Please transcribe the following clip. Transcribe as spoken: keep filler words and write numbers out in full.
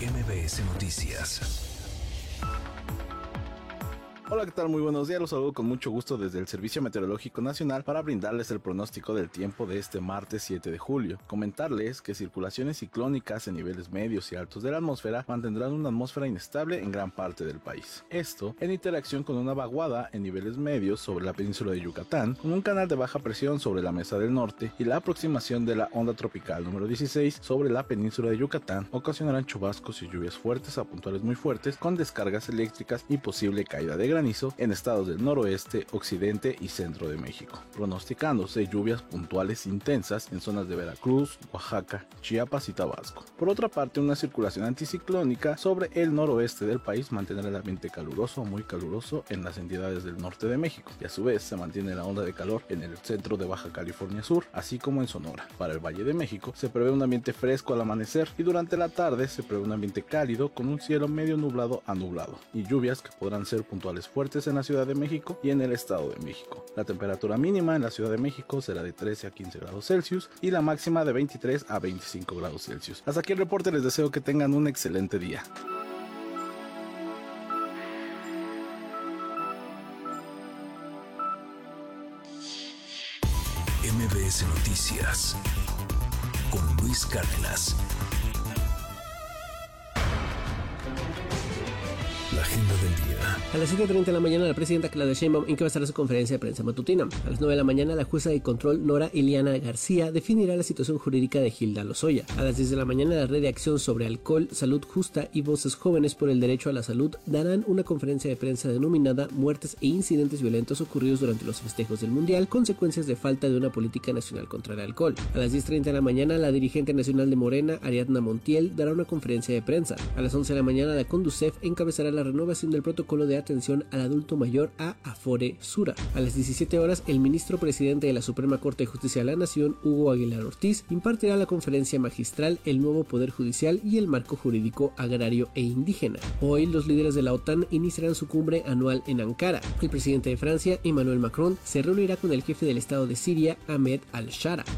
M B S Noticias. Hola, ¿qué tal? Muy buenos días, los saludo con mucho gusto desde el Servicio Meteorológico Nacional para brindarles el pronóstico del tiempo de este martes siete de julio. Comentarles que circulaciones ciclónicas en niveles medios y altos de la atmósfera mantendrán una atmósfera inestable en gran parte del país. Esto en interacción con una vaguada en niveles medios sobre la península de Yucatán, con un canal de baja presión sobre la Mesa del Norte y la aproximación de la onda tropical número dieciséis sobre la península de Yucatán ocasionarán chubascos y lluvias fuertes a puntuales muy fuertes con descargas eléctricas y posible caída de granizo en estados del noroeste, occidente y centro de México, pronosticándose lluvias puntuales intensas en zonas de Veracruz, Oaxaca, Chiapas y Tabasco. Por otra parte, una circulación anticiclónica sobre el noroeste del país mantendrá el ambiente caluroso, muy caluroso en las entidades del norte de México, y a su vez se mantiene la onda de calor en el centro de Baja California Sur, así como en Sonora. Para el Valle de México se prevé un ambiente fresco al amanecer y durante la tarde se prevé un ambiente cálido con un cielo medio nublado a nublado y lluvias que podrán ser puntuales fuertes en la Ciudad de México y en el Estado de México. La temperatura mínima en la Ciudad de México será de trece a quince grados Celsius y la máxima de veintitrés a veinticinco grados Celsius. Hasta aquí el reporte, les deseo que tengan un excelente día. M B S Noticias con Luis Cárdenas. La agenda del día. A las siete treinta de la mañana, la presidenta Claudia Sheinbaum encabezará su conferencia de prensa matutina. A las nueve de la mañana, la jueza de control Nora Iliana García definirá la situación jurídica de Hilda Lozoya. A las diez de la mañana, la Red de Acción sobre Alcohol, Salud Justa y Voces Jóvenes por el Derecho a la Salud darán una conferencia de prensa denominada Muertes e incidentes violentos ocurridos durante los festejos del Mundial, consecuencias de falta de una política nacional contra el alcohol. A las diez treinta de la mañana, la dirigente nacional de Morena, Ariadna Montiel, dará una conferencia de prensa. A las once de la mañana, la Conducef encabezará la renovación del protocolo de atención al adulto mayor a Afore Sura. A las diecisiete horas, el ministro presidente de la Suprema Corte de Justicia de la Nación, Hugo Aguilar Ortiz, impartirá la conferencia magistral El nuevo Poder Judicial y el marco jurídico agrario e indígena. Hoy, los líderes de la OTAN iniciarán su cumbre anual en Ankara. El presidente de Francia, Emmanuel Macron, se reunirá con el jefe del Estado de Siria, Ahmed al-Shara.